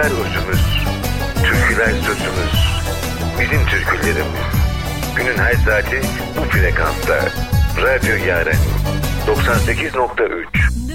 özümüz, türküler sözümüz, bizim türkülerimiz. Günün her saati bu frekansta. Radyo Yaren 98.3.